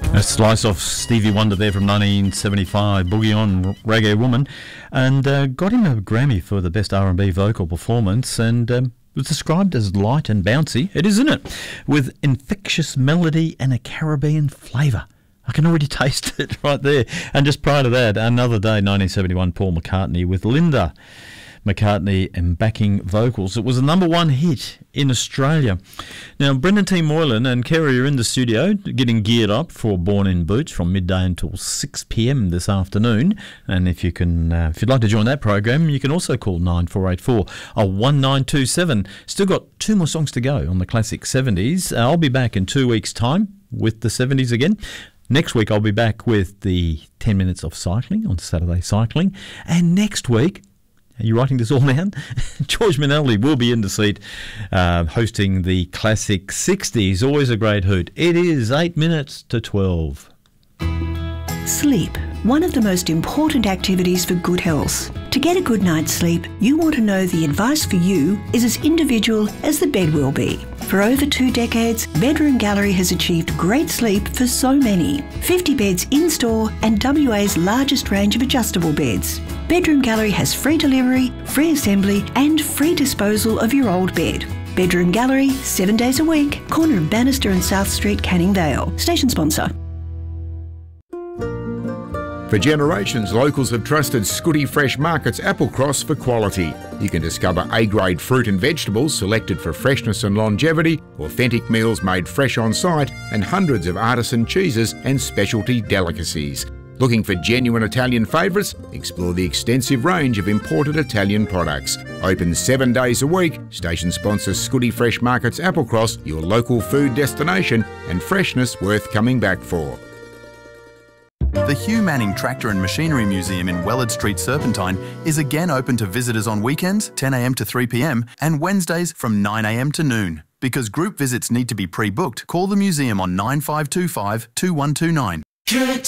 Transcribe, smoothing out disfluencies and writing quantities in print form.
A slice off Stevie Wonder there from 1975, Boogie On, Reggae Woman, and got him a Grammy for the Best R&B Vocal Performance, and was described as light and bouncy. It is, isn't it? With infectious melody and a Caribbean flavour. I can already taste it right there. And just prior to that, Another Day, 1971, Paul McCartney with Linda McCartney and backing vocals. It was a number one hit in Australia. Now, Brendan T. Moylan and Kerry are in the studio getting geared up for Born in Boots from midday until 6 p.m. this afternoon. And if you'd like to join that program, you can also call 9484 1927. Still got 2 more songs to go on the classic 70s. I'll be back in 2 weeks' time with the 70s again. Next week, I'll be back with the 10 minutes of cycling on Saturday Cycling. And next week, are you writing this all down? George Minnelli will be in the seat hosting the classic 60s. Always a great hoot. It is 8 minutes to 12. Sleep, one of the most important activities for good health. To get a good night's sleep, you want to know the advice for you is as individual as the bed will be. For over 2 decades, Bedroom Gallery has achieved great sleep for so many. 50 beds in-store and WA's largest range of adjustable beds. Bedroom Gallery has free delivery, free assembly and free disposal of your old bed. Bedroom Gallery, 7 days a week, corner of Bannister and South Street, Canning Vale. Station sponsor. For generations, locals have trusted Scooty Fresh Markets Applecross for quality. You can discover A-grade fruit and vegetables selected for freshness and longevity, authentic meals made fresh on site, and hundreds of artisan cheeses and specialty delicacies. Looking for genuine Italian favourites? Explore the extensive range of imported Italian products. Open 7 days a week, station sponsor Scooty Fresh Markets Applecross, your local food destination and freshness worth coming back for. The Hugh Manning Tractor and Machinery Museum in Wellard Street, Serpentine is again open to visitors on weekends, 10 a.m. to 3 p.m, and Wednesdays from 9 a.m. to noon. Because group visits need to be pre-booked, call the museum on 9525 2129. Good